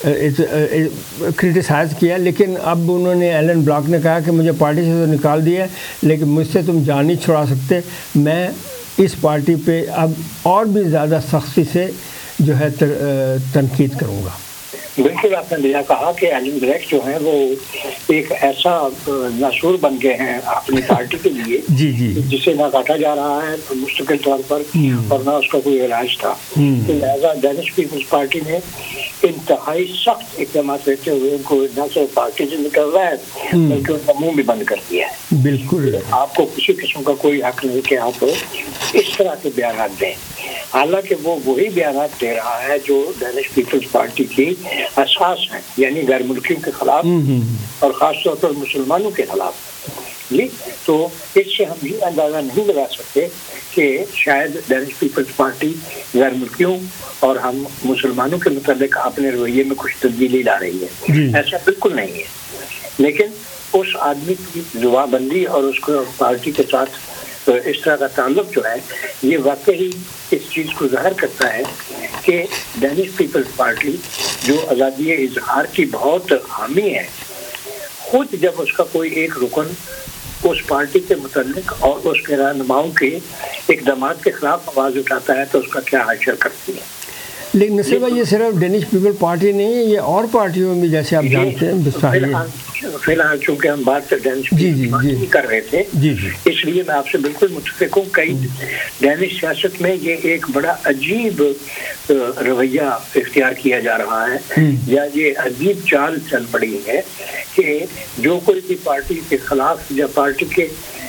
کرٹیسائز کیا. لیکن اب انہوں نے ایلن بلیک نے کہا کہ مجھے پارٹی سے تو نکال دیا لیکن مجھ سے تم جان نہیں چھڑا سکتے. میں اس پارٹی پہ اب اور بھی زیادہ سختی سے جو ہے تنقید کروں گا. بالکل آپ نے بھیا کہا کہ ایلن بلیک جو ہیں وہ ایک ایسا ناسور بن گئے ہیں اپنی پارٹی کے لیے جسے نہ کاٹا جا رہا ہے مستقل طور پر اور نہ اس کا کوئی علاج تھا. لہٰذا ڈینش پیپلز پارٹی نے انتہائی سخت اقدامات لیتے ہوئے ان کو نہ صرف پارٹی سے نکل رہا ہے بلکہ ان کا منہ بھی بند کر دیا ہے. بالکل آپ کو کسی قسم کا کوئی حق نہیں کہ آپ اس طرح کے بیانات دیں. حالانکہ وہ وہی بیانات دے رہا ہے جو ڈینش پیپلز پارٹی کی اساس ہیں, یعنی غیر ملکیوں کے خلاف اور خاص طور پر مسلمانوں کے خلاف. جی تو اس سے ہم یہ اندازہ نہیں لگا سکتے کہ شاید ڈینش پیپلز پارٹی غیر ملکیوں اور ہم مسلمانوں کے متعلق اپنے رویے میں کچھ تبدیلی لا رہی ہے. ایسا بالکل نہیں ہے. لیکن اس آدمی کی جواب بندی اور اس کو پارٹی کے ساتھ اس طرح کا تعلق جو ہے یہ واقعی اس چیز کو ظاہر کرتا ہے کہ ڈینش پیپلز پارٹی جو آزادی اظہار کی بہت حامی ہے, خود جب اس کا کوئی ایک رکن اس پارٹی کے متعلق اور اس کے رہنماؤں کے اقدامات کے خلاف آواز اٹھاتا ہے تو اس کا کیا حشر کرتی ہے. لیکن نصیر بھائی یہ صرف ڈینش پیپل پارٹی نہیں ہے, یہ اور پارٹیوں میں جیسے آپ جانتے ہیں. فی الحال چونکہ ہم بات ڈینش پیپل کر رہے تھے اس لیے میں آپ سے بالکل متفق ہوں. کئی ڈینش سیاست میں یہ ایک بڑا عجیب رویہ اختیار کیا جا رہا ہے یا یہ عجیب چال چل پڑی ہے کہ جو کوئی بھی پارٹی کے خلاف یا پارٹی کے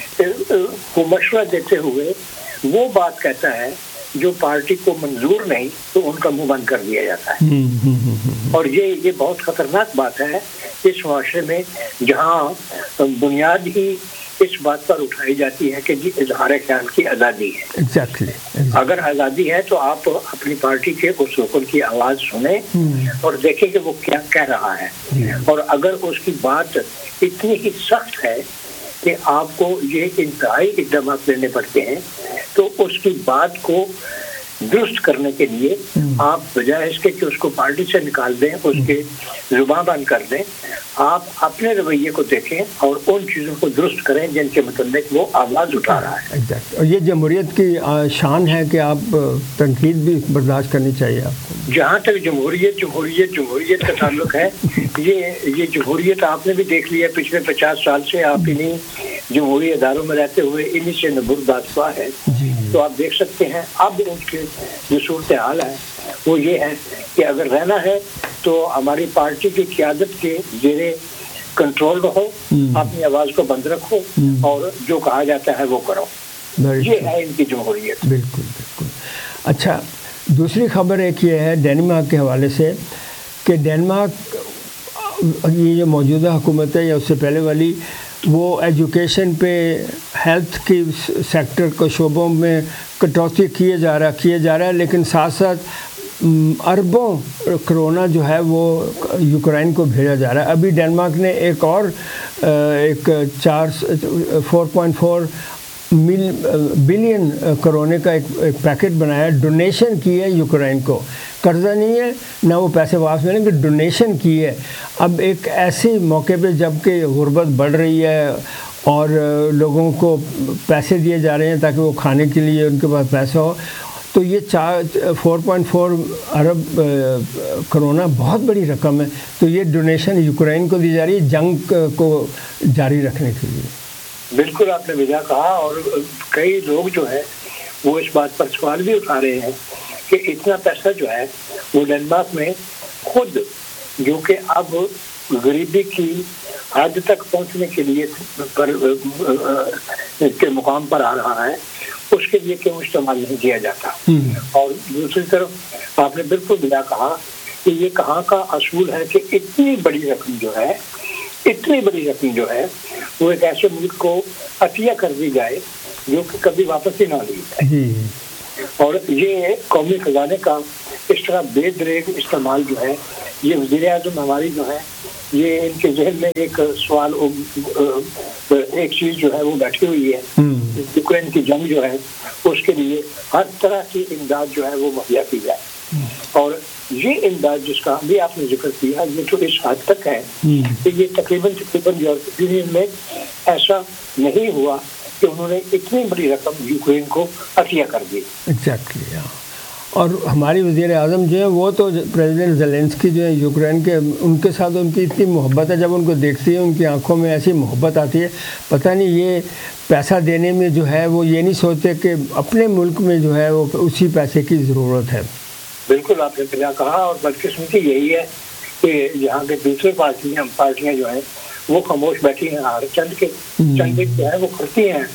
کو مشورہ دیتے ہوئے وہ بات کہتا ہے جو پارٹی کو منظور نہیں تو ان کا منہ بند کر دیا جاتا ہے. اور یہ بہت خطرناک بات ہے اس معاشرے میں جہاں بنیاد ہی اس بات پر اٹھائی جاتی ہے کہ جی اظہار خیال کی آزادی ہے. اگر آزادی ہے تو آپ اپنی پارٹی کے اس رکن کی آواز سنیں اور دیکھیں کہ وہ کیا کہہ رہا ہے. اور اگر اس کی بات اتنی ہی سخت ہے کہ آپ کو یہ انتہائی اقدامات لینے پڑتے ہیں تو اس کی بات کو درست کرنے کے لیے آپ بجائے اس کے کہ اس کو پارٹی سے نکال دیں، اس کے زبان بند کر دیں، آپ اپنے رویے کو دیکھیں اور ان چیزوں کو درست کریں جن کے متعلق وہ آواز اٹھا رہا ہے۔ اور یہ جمہوریت کی شان ہے کہ آپ تنقید بھی برداشت کرنی چاہیے آپ کو۔ جہاں تک جمہوریت کا تعلق ہے، یہ جمہوریت آپ نے بھی دیکھ لیا پچھلے 50 سال سے، آپ انہیں جمہوری اداروں میں رہتے ہوئے انہی سے نبرداشتہ ہے۔ تو آپ دیکھ سکتے ہیں اب ان کے جو صورتحال ہے وہ یہ ہے کہ اگر رہنا ہے تو ہماری پارٹی کی قیادت کے زیر کنٹرول رہو، اپنی آواز کو بند رکھو اور جو کہا جاتا ہے وہ کرو۔ یہ ہے ان کی جمہوریت۔ بالکل بالکل۔ اچھا، دوسری خبر ایک یہ ہے ڈینمارک کے حوالے سے کہ ڈینمارک یہ جو موجودہ حکومت ہے یا اس سے پہلے والی، وہ ایجوکیشن پہ، ہیلتھ کی سیکٹر کو شعبوں میں کٹوتی کیے جا رہا ہے، لیکن ساتھ ساتھ اربوں کرونا جو ہے وہ یوکرائن کو بھیجا جا رہا ہے۔ ابھی ڈینمارک نے ایک 4.4 بلین کرونے کا ایک پیکٹ بنایا، ڈونیشن کی ہے یوکرائن کو، قرضہ نہیں ہے، نہ وہ پیسے واپس ملیں گے، ڈونیشن کی ہے۔ اب ایک ایسے موقع پہ جب کہ غربت بڑھ رہی ہے اور لوگوں کو پیسے دیے جا رہے ہیں تاکہ وہ کھانے کے لیے ان کے پاس پیسہ ہو، تو یہ 4.4 ارب کرونا بہت بڑی رقم ہے۔ تو یہ ڈونیشن یوکرائن کو دی جا رہی ہے جنگ کو جاری رکھنے کے لیے۔ بالکل آپ نے وجہ کہا، اور کئی لوگ جو ہے وہ اس بات پر سوال بھی اٹھا رہے ہیں کہ اتنا پیسہ جو ہے وہ ڈنمارک میں خود جو کہ اب غریبی کی حد تک پہنچنے کے لیے کے مقام پر آ رہا ہے، اس کے لیے کیوں استعمال نہیں کیا جاتا۔ اور دوسری طرف آپ نے بالکل بلا کہا کہ یہ کہاں کا اصول ہے کہ اتنی بڑی رقم جو ہے وہ ایک ایسے ملک کو عطیہ کر دی جائے جو کہ کبھی واپس ہی نہ لی جائے۔ اور یہ قومی خزانے کا اس طرح بے دریغ استعمال جو ہے، یہ وزیر اعظم ہماری جو ہے، یہ ان کے ذہن میں ایک سوال، ایک چیز جو ہے وہ بیٹھی ہوئی ہے، یوکرین کی جنگ جو ہے اس کے لیے ہر طرح کی امداد جو ہے وہ مہیا کی جائے۔ اور یہ امداد جس کا بھی آپ نے ذکر کیا، یہ تو اس حد تک ہے کہ یہ تقریباً یورپی یونین میں ایسا نہیں ہوا کہ انہوں نے اتنی بڑی رقم یوکرین کو عطیہ کر دی۔ ایگزیکٹلی۔ اور ہماری وزیر اعظم جو ہیں وہ تو پریزیڈنٹ زیلنسکی جو ہے یوکرین کے، ان کے ساتھ ان کی اتنی محبت ہے، جب ان کو دیکھتی ہے ان کی آنکھوں میں ایسی محبت آتی ہے، پتہ نہیں یہ پیسہ دینے میں جو ہے وہ یہ نہیں سوچتے کہ اپنے ملک میں جو ہے وہ اسی پیسے کی ضرورت ہے۔ بالکل آپ نے بلا کہا، اور بدقسمتی یہی ہے کہ یہاں کے دوسرے پارٹیاں جو ہیں وہ خاموش بیٹھی ہیں، اور چند جو ہے وہ کرتی ہیں،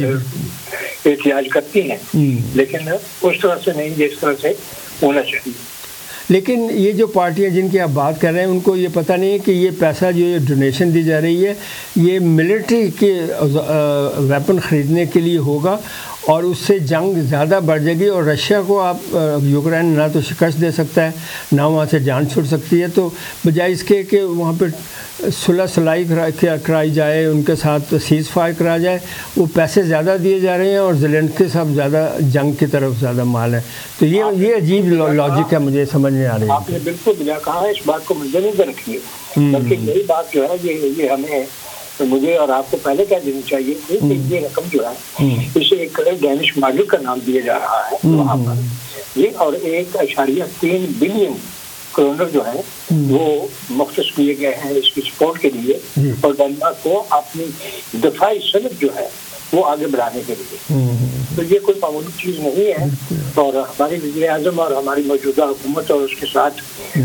احتجاج کرتی ہیں، لیکن اس طرح سے نہیں جس طرح سے ہونا چاہیے۔ لیکن یہ جو پارٹیاں جن کی آپ بات کر رہے ہیں ان کو یہ پتہ نہیں ہے کہ یہ پیسہ جو یہ ڈونیشن دی جا رہی ہے یہ ملٹری کے ویپن خریدنے کے لیے ہوگا، اور اس سے جنگ زیادہ بڑھ جائے گی، اور رشیا کو آپ یوکرین نہ تو شکست دے سکتا ہے نہ وہاں سے جان چھوڑ سکتی ہے۔ تو بجائے اس کے کہ وہاں پہ صلاحی کرائی جائے، ان کے ساتھ سیز فائر کرا جائے، وہ پیسے زیادہ دیے جا رہے ہیں اور زیلنسکی صاحب زیادہ جنگ کی طرف زیادہ مال ہے۔ تو یہ عجیب لاجک ہے، مجھے سمجھ نہیں آ رہی ہے۔ آپ نے بالکل بلا کہا، اس بات کو مد نظر رکھیے، بلکہ یہی بات جو ہے یہ ہمیں، مجھے اور آپ کو پہلے کہہ دینی چاہیے کہ یہ رقم جو ہے اسے ایک ڈینش ماڈل کا نام دیا جا رہا ہے وہاں پر، یہ اور 1.3 بلین کرونر جو ہے وہ مختص کیے گئے ہیں اس کی سپورٹ کے لیے، اور ڈنمارک کو اپنی دفاعی صنعت جو ہے وہ آگے بڑھانے کے لیے۔ تو یہ کوئی معمولی چیز نہیں ہے، اور ہماری وزیر اعظم اور ہماری موجودہ حکومت اور اس کے ساتھ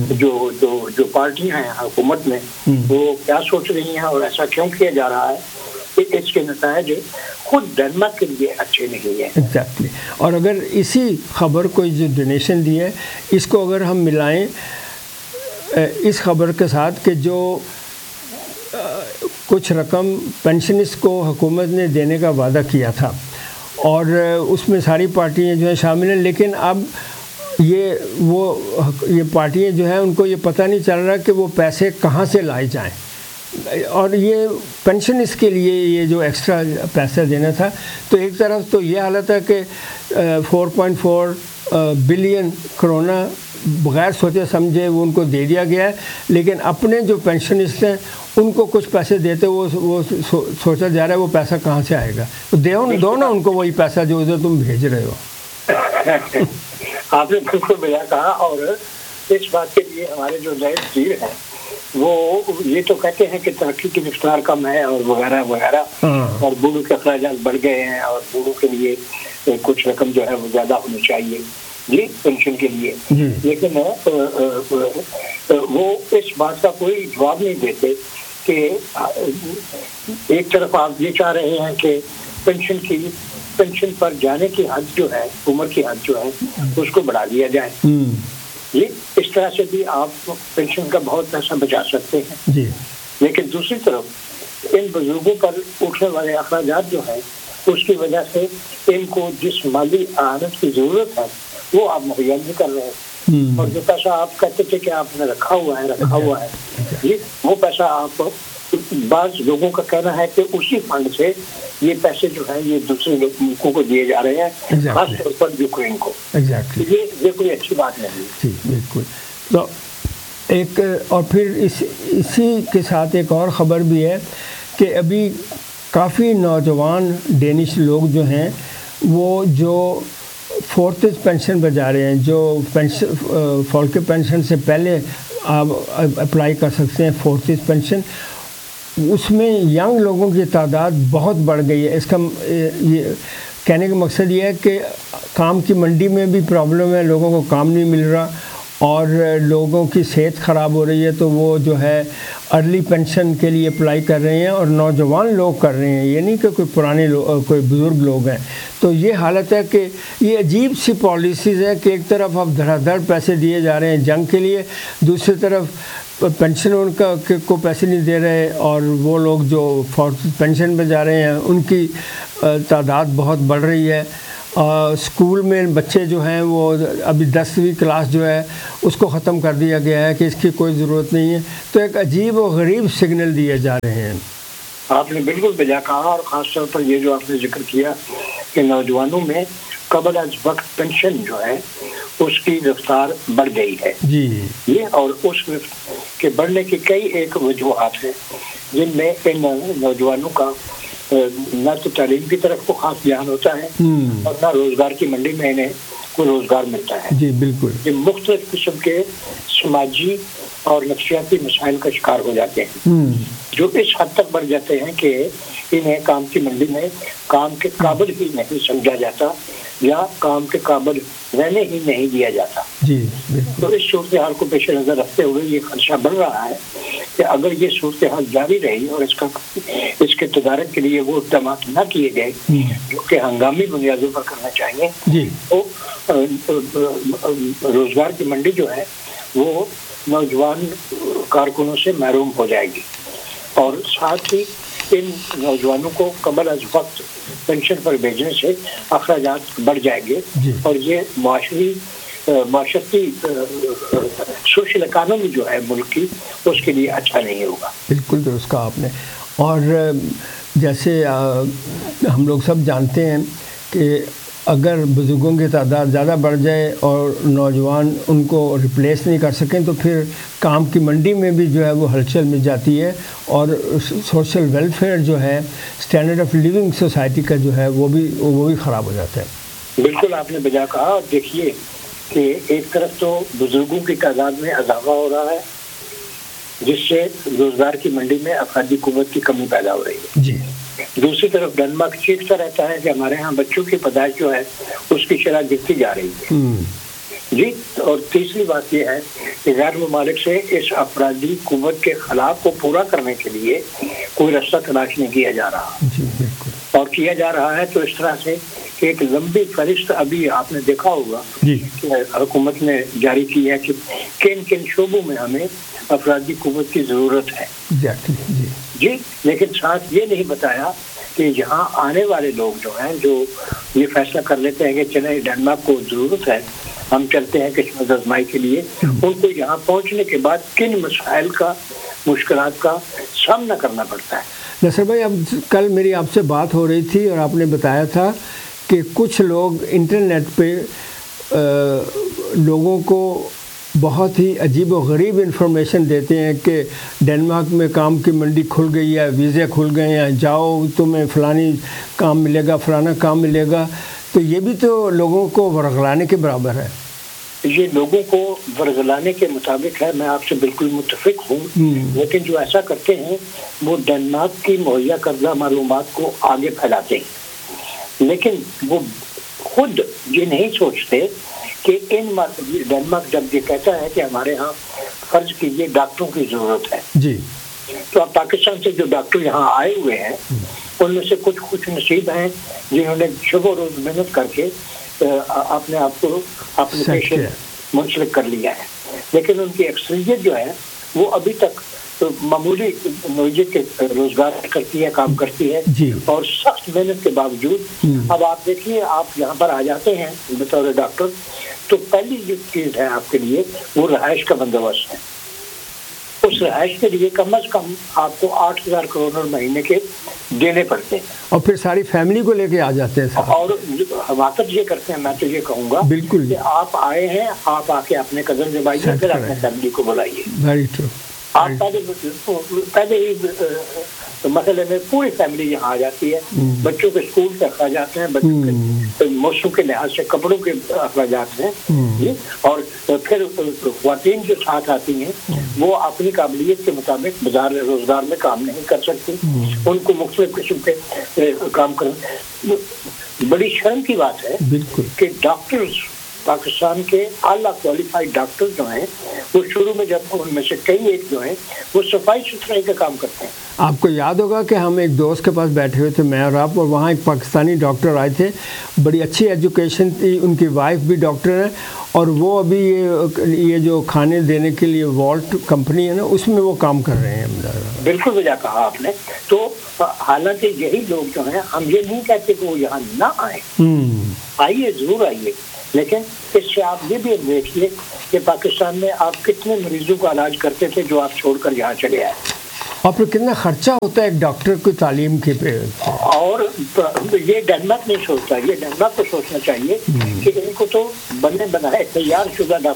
جو پارٹیاں ہیں حکومت میں وہ کیا سوچ رہی ہیں اور ایسا کیوں کیا جا رہا ہے کہ اس کے نتائج خود ڈنمارک کے لیے اچھے نہیں ہیں۔ ایگزیکٹلی۔ اور اگر اسی خبر کو جو ڈونیشن دی ہے اس کو اگر ہم ملائیں اس خبر کے ساتھ کہ جو کچھ رقم پینشنس کو حکومت نے دینے کا وعدہ کیا تھا، اور اس میں ساری پارٹیاں جو ہیں شامل ہیں، لیکن اب یہ پارٹیاں جو ہیں ان کو یہ پتہ نہیں چل رہا کہ وہ پیسے کہاں سے لائے جائیں، اور یہ پینشنس کے لیے یہ جو ایکسٹرا پیسہ دینا تھا، تو ایک طرف تو یہ حالت ہے کہ 4.4 بلین کرونا بغیر سوچے سمجھے وہ ان کو دے دیا گیا ہے، لیکن اپنے جو پینشنسٹ ہیں ان کو کچھ پیسے دیتے وہ سوچا جا رہا ہے وہ پیسہ کہاں سے آئے گا، تو دو نا ان کو وہی پیسہ جو ادھر تم بھیج رہے ہو. آپ نے بالکل بجا کہا. اور اس بات کے لیے ہمارے جو نئے وزیر ہیں وہ یہ تو کہتے ہیں کہ ترقی کی رفتار کم ہے اور وغیرہ وغیرہ، اور بوڑھوں کے اخراجات بڑھ گئے ہیں اور بوڑھوں کے لیے کچھ رقم جو ہے وہ زیادہ ہونی چاہیے جی پینشن کے لیے، لیکن وہ اس بات کا کوئی جواب نہیں دیتے کہ ایک طرف آپ یہ چاہ رہے ہیں کہ پینشن پر جانے کی حد جو ہے، عمر کی حد جو ہے اس کو بڑھا دیا جائے جی، اس طرح سے بھی آپ پینشن کا بہت پیسہ بچا سکتے ہیں جی. لیکن دوسری طرف ان بزرگوں پر اٹھنے والے اخراجات جو ہیں اس کی وجہ سے ان کو جس مالی اعانت کی ضرورت ہے وہ آپ مہیا نہیں کر رہے ہیں، اور جو پیسہ آپ کہتے تھے کہ آپ نے رکھا ہوا ہے جی، وہ پیسہ آپ، بعض لوگوں کا کہنا ہے کہ اسی فنڈ سے یہ پیسے جو ہیں یہ دوسرے ملکوں کو دیے جا رہے ہیں، خاص طور پر یوکرین کو. یہ کوئی اچھی بات نہیں جی بالکل. تو ایک اور پھر اسی کے ساتھ ایک اور خبر بھی ہے کہ ابھی کافی نوجوان ڈینش لوگ جو ہیں وہ جو فورتھ پینشن پہ جا رہے ہیں، جو فولک پینشن سے پہلے آپ اپلائی کر سکتے ہیں فورتھ پینشن، اس میں ینگ لوگوں کی تعداد بہت بڑھ گئی ہے. اس کا یہ کہنے کا مقصد یہ ہے کہ کام کی منڈی میں بھی پرابلم ہے، لوگوں کو کام نہیں مل رہا اور لوگوں کی صحت خراب ہو رہی ہے، تو وہ جو ہے ارلی پینشن کے لیے اپلائی کر رہے ہیں اور نوجوان لوگ کر رہے ہیں، یہ نہیں کہ کوئی پرانے لوگ، کوئی بزرگ لوگ ہیں. تو یہ حالت ہے کہ یہ عجیب سی پالیسیز ہے کہ ایک طرف اب دھڑا دھڑ پیسے دیے جا رہے ہیں جنگ کے لیے، دوسری طرف پینشن ان کو پیسے نہیں دے رہے، اور وہ لوگ جو فورتھ پینشن پہ جا رہے ہیں ان کی تعداد بہت بڑھ رہی ہے. اسکول میں بچے جو ہیں وہ ابھی 10ویں کلاس جو ہے اس کو ختم کر دیا گیا ہے کہ اس کی کوئی ضرورت نہیں ہے. تو ایک عجیب و غریب سگنل دیے جا رہے ہیں. آپ نے بالکل بجا کہا، اور خاص طور پر یہ جو آپ نے ذکر کیا کہ نوجوانوں میں قبل از وقت پینشن جو ہے اس کی رفتار بڑھ گئی ہے جی یہ، اور اس کے بڑھنے کی کئی ایک وجوہات ہیں جن میں ان نوجوانوں کا نہ تو تعلیم کی طرف کو خاص دھیان ہوتا ہے اور نہ روزگار کی منڈی میں انہیں کوئی روزگار ملتا ہے جی بالکل. یہ مختلف قسم کے سماجی اور نفسیاتی مسائل کا شکار ہو جاتے ہیں جو اس حد تک بڑھ جاتے ہیں کہ انہیں کام کی منڈی میں کام کے قابل ہی نہیں سمجھا جاتا یا کام کے قابل رہنے ہی نہیں دیا جاتا جی. تو اس صورتحال کو پیش نظر رکھتے ہوئے یہ خدشہ بڑھ رہا ہے کہ اگر یہ صورتحال جاری رہی اور اس کے تدارک کے لیے وہ اقدامات نہ کیے گئے جو کہ ہنگامی بنیادوں پر کرنا چاہیے تو روزگار کی منڈی جو ہے وہ نوجوان کارکنوں سے محروم ہو جائے گی، اور ساتھ ہی ان نوجوانوں کو قبل از وقت پینشن پر بھیجنے سے اخراجات بڑھ جائیں گے اور یہ معاشرتی سوشل اکانومی جو ہے ملک کی اس کے لیے اچھا نہیں ہوگا. بالکل درست کہا آپ نے. اور جیسے ہم لوگ سب جانتے ہیں کہ اگر بزرگوں کی تعداد زیادہ بڑھ جائے اور نوجوان ان کو ریپلیس نہیں کر سکیں تو پھر کام کی منڈی میں بھی جو ہے وہ ہلچل مچ جاتی ہے اور سوشل ویلفیئر جو ہے اسٹینڈرڈ آف لیونگ سوسائٹی کا جو ہے وہ بھی خراب ہو جاتا ہے. بالکل آپ نے بجا کہا. اور دیکھیے کہ ایک طرف تو بزرگوں کی تعداد میں اضافہ ہو رہا ہے جس سے روزگار کی منڈی میں افرادی قوت کی کمی پیدا ہو رہی ہے جی. دوسری طرف ڈنمارک چیختا رہتا ہے کہ ہمارے ہاں بچوں کی پیدائش جو ہے اس کی شرح گرتی جا رہی ہے جی. اور تیسری بات یہ ہے کہ غیر ممالک سے اس افرادی قوت کے خلاف کو پورا کرنے کے لیے کوئی رستہ تلاش نہیں کیا جا رہا جی بالکل. اور کیا جا رہا ہے تو اس طرح سے کہ ایک لمبی فہرست ابھی آپ نے دیکھا ہوگا کہ حکومت نے جاری کی ہے کہ کن کن شعبوں میں ہمیں افرادی قوت کی ضرورت ہے جی. لیکن ساتھ یہ نہیں بتایا کہ یہاں آنے والے لوگ جو ہیں جو یہ فیصلہ کر لیتے ہیں کہ چلیں ڈنمارک کو ضرورت ہے ہم چلتے ہیں کشمکش آزمائی کے لیے، ان کو یہاں پہنچنے کے بعد کن مسائل کا مشکلات کا سامنا کرنا پڑتا ہے. نصر بھائی اب کل میری آپ سے بات ہو رہی تھی اور آپ نے بتایا تھا کہ کچھ لوگ انٹرنیٹ پہ لوگوں کو بہت ہی عجیب و غریب انفارمیشن دیتے ہیں کہ ڈنمارک میں کام کی منڈی کھل گئی ہے، ویزے کھل گئے ہیں، جاؤ تمہیں فلانی کام ملے گا، فلانا کام ملے گا. تو یہ بھی تو لوگوں کو ورغلانے کے برابر ہے. یہ لوگوں کو ورغلانے کے مطابق ہے، میں آپ سے بالکل متفق ہوں. لیکن جو ایسا کرتے ہیں وہ ڈنمارک کی مہیا کردہ معلومات کو آگے پھیلاتے ہیں، لیکن وہ خود یہ نہیں سوچتے کہ ڈنمارک جب یہ کہتا ہے کہ ہمارے ہاں فرض کیجیے ڈاکٹروں کی ضرورت ہے جی، تو اب پاکستان سے جو ڈاکٹر یہاں آئے ہوئے ہیں ان میں سے کچھ خوش نصیب ہیں جنہوں نے شب و روز محنت کر کے اپنے آپ کو اپنے پیشے منسلک کر لیا ہے، لیکن ان کی اکثریت جو ہے وہ ابھی تک معمولی نوعیت کے روزگار کرتی ہے، کام کرتی ہے جی. اور سخت محنت کے باوجود اب آپ دیکھیے، آپ یہاں پر آ جاتے ہیں بطور ڈاکٹر تو پہلی جو چیز ہے آپ کے لیے وہ رہائش کا بندوبست ہے. اس رہائش کے لیے کم از کم آپ کو 8,000 کروڑ مہینے کے دینے پڑتے ہیں، اور پھر ساری فیملی کو لے کے آ جاتے ہیں. اور حماقت یہ کرتے ہیں، میں تو یہ کہوں گا بالکل کہ آپ آئے ہیں، آپ آ کے اپنے قدم جمائیے، پھر اپنے فیملی کو بلائیے. Very true. آپ پہلے ہی مسئلے میں پوری فیملی یہاں آ جاتی ہے، بچوں کے اسکول کے اخراجات ہیں، بچوں کے موسم کے لحاظ سے کپڑوں کے اخراجات ہیں جی، اور پھر خواتین جو ساتھ آتی ہیں وہ اپنی قابلیت کے مطابق بازار روزگار میں کام نہیں کر سکتی، ان کو مختلف قسم کے کام کرنا. بڑی شرم کی بات ہے بالکل کہ ڈاکٹرز پاکستان کے اعلیٰ کوالیفائڈ ڈاکٹر جو ہیں وہ شروع میں جب ان میں سے کئی ایک جو ہیں وہ صفائی ستھرائی کا کام کرتے ہیں. آپ کو یاد ہوگا کہ ہم ایک دوست کے پاس بیٹھے ہوئے تھے، میں اور آپ، اور وہاں ایک پاکستانی ڈاکٹر آئے تھے، بڑی اچھی ایجوکیشن تھی، ان کی وائف بھی ڈاکٹر ہے، اور وہ ابھی یہ جو کھانے دینے کے لیے والٹ کمپنی ہے نا اس میں وہ کام کر رہے ہیں. بالکل وجہ کہا آپ نے. تو حالانکہ یہی لوگ جو ہیں، ہم یہ نہیں کہتے کہ وہ یہاں نہ آئیں، آئیے ضرور آئیے، لیکن اس سے آپ یہ بھی دیکھیے کہ پاکستان میں آپ کتنے مریضوں کا علاج کرتے تھے جو آپ چھوڑ کر یہاں چلے آئے، اور پھر کتنا خرچہ ہوتا ہے ایک ڈاکٹر کی تعلیم کے پہ. اور یہ ڈنمارک نہیں سوچتا، یہ ڈنمارک کو سوچنا چاہیے کہ ان کو تو بنے بنائے تیار شدہ ڈاکٹر